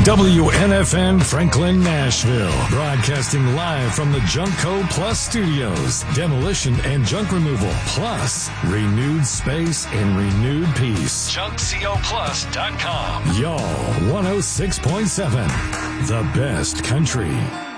WNFN Franklin, Nashville. Broadcasting live from the Junkco Plus Studios. Demolition and junk removal. Plus, renewed space and renewed peace. JunkCoPlus.com. Y'all 106.7. The best country.